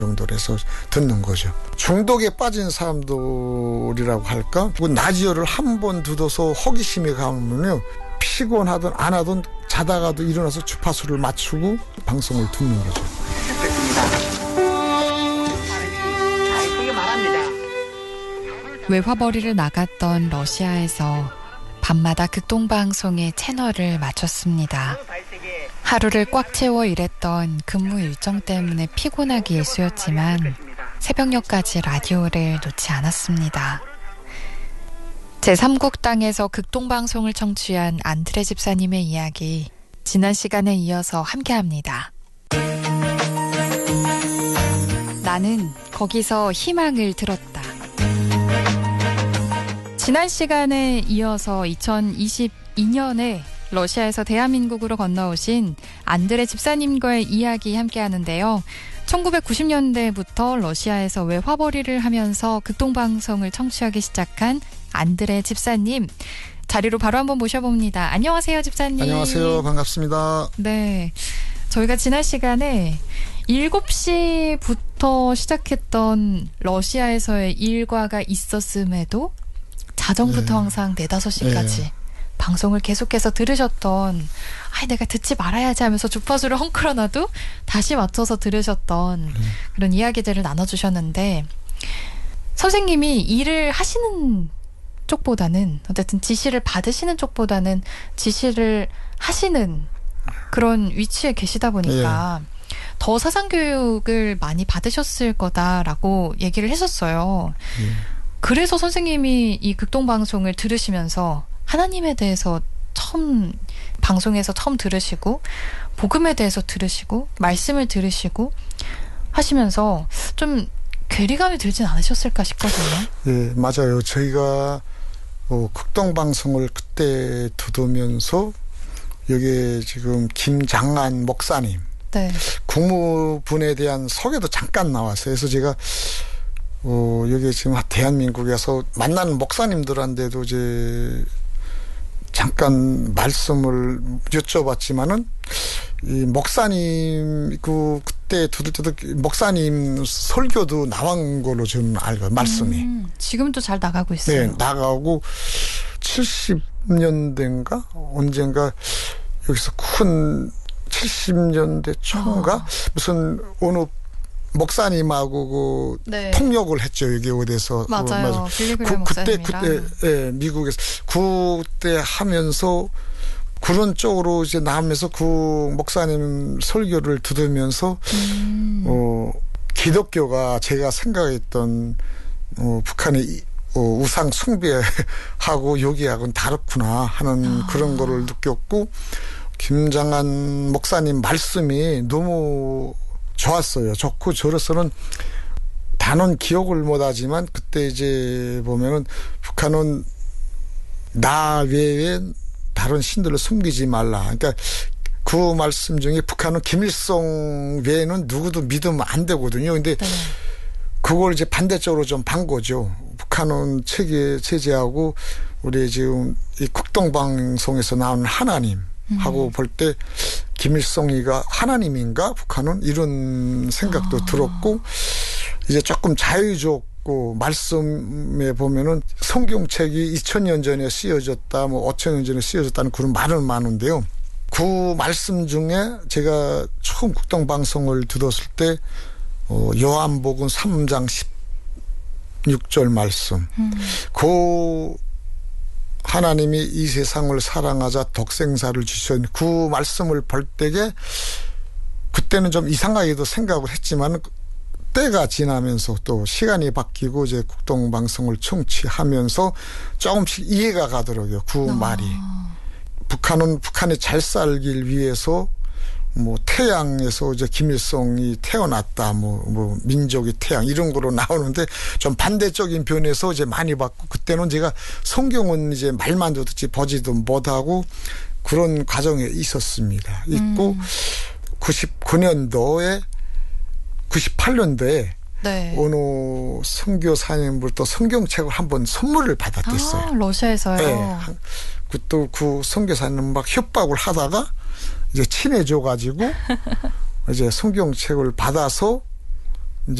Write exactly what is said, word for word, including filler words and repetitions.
정도로 해서 듣는 거죠. 중독에 빠진 사람들이라고 할까? 라디오를 한 번 듣어서 호기심이 가면요, 피곤하든 안 하든 자다가도 일어나서 주파수를 맞추고 방송을 듣는 거죠. 외화벌이를 나갔던 러시아에서 밤마다 극동방송의 채널을 맞췄습니다. 하루를 꽉 채워 일했던 근무 일정 때문에 피곤하기 일쑤였지만 새벽녘까지 라디오를 놓지 않았습니다. 제삼 국당에서 극동방송을 청취한 안드레 집사님의 이야기, 지난 시간에 이어서 함께합니다. 나는 거기서 희망을 들었다. 지난 시간에 이어서 이천이십이 년에 러시아에서 대한민국으로 건너오신 안드레 집사님과의 이야기 함께하는데요. 천구백구십 년대부터 러시아에서 외화벌이를 하면서 극동방송을 청취하기 시작한 안드레 집사님, 자리로 바로 한번 모셔봅니다. 안녕하세요, 집사님. 안녕하세요. 반갑습니다. 네, 저희가 지난 시간에 일곱 시부터 시작했던 러시아에서의 일과가 있었음에도 자정부터 네. 항상 네다섯 시까지 네. 방송을 계속해서 들으셨던, 아, 내가 듣지 말아야지 하면서 주파수를 헝클어놔도 다시 맞춰서 들으셨던 음. 그런 이야기들을 나눠주셨는데, 선생님이 일을 하시는 쪽보다는, 어쨌든 지시를 받으시는 쪽보다는 지시를 하시는 그런 위치에 계시다 보니까 예. 더 사상교육을 많이 받으셨을 거다라고 얘기를 했었어요. 예. 그래서 선생님이 이 극동방송을 들으시면서 하나님에 대해서 처음, 방송에서 처음 들으시고, 복음에 대해서 들으시고, 말씀을 들으시고 하시면서 좀 괴리감이 들진 않으셨을까 싶거든요. 예, 맞아요. 저희가 어, 극동방송을 그때 듣으면서 여기 지금 김장한 목사님 네. 국무분에 대한 소개도 잠깐 나왔어요. 그래서 제가 어, 여기 지금 대한민국에서 만나는 목사님들한테도 이제 잠깐 말씀을 여쭤봤지만은, 이 목사님, 그, 그때 들을 때도 목사님 설교도 나온 걸로 저는 알고, 말씀이. 음, 지금도 잘 나가고 있어요. 네, 나가고, 칠십 년대인가? 언젠가, 여기서 큰 칠십 년대 초인가? 어. 무슨, 어느 목사님하고 그 네. 통역을 했죠. 여기 어디서. 맞아요. 빌리그레 목사님이랑. 그때 그때 예, 미국에서 그때 하면서 그런 쪽으로 이제 나오면서 그 목사님 설교를 들으면서 음. 어, 기독교가 제가 생각했던 어, 북한의 어, 우상 숭배하고 여기하고는 다르구나 하는 아. 그런 거를 느꼈고, 김장한 목사님 말씀이 너무 좋았어요. 좋고, 저로서는 단원 기억을 못하지만 그때 이제 보면은 북한은 나 외에 다른 신들을 숨기지 말라. 그러니까 그 말씀 중에 북한은 김일성 외에는 누구도 믿으면 안 되거든요. 근데 네. 그걸 이제 반대쪽으로 좀 반 거죠. 북한은 체계 체제하고 우리 지금 이 극동방송에서 나오는 하나님 하고 음. 볼 때 김일성이가 하나님인가 북한은 이런 생각도 아. 들었고, 이제 조금 자유롭고 말씀에 보면은 성경책이 이천 년 전에 쓰여졌다, 뭐 오천 년 전에 쓰여졌다는 그런 말은 많은데요. 그 말씀 중에 제가 처음 극동방송을 들었을 때 어, 요한복음 삼 장 십육 절 말씀. 음. 그 하나님이 이 세상을 사랑하자 독생자를 주신 그 말씀을 볼 때에 그때는 좀 이상하게도 생각을 했지만, 때가 지나면서 또 시간이 바뀌고 이제 극동방송을 청취하면서 조금씩 이해가 가더라고요. 그 아. 말이. 북한은 북한이 잘 살길 위해서 뭐 태양에서 이제 김일성이 태어났다, 뭐, 뭐 민족의 태양 이런 거로 나오는데 좀 반대적인 변에서 이제 많이 봤고, 그때는 제가 성경은 이제 말만 듣지 보지도 못하고 그런 과정에 있었습니다. 있고 음. 구십구 년도에 구십팔 년도에 네. 어느 선교사님으로부터 성경책을 한번 선물을 받았댔어요. 아, 러시아에서요? 네. 또 그 선교사님 막 협박을 하다가 이제 친해져 가지고 이제 성경책을 받아서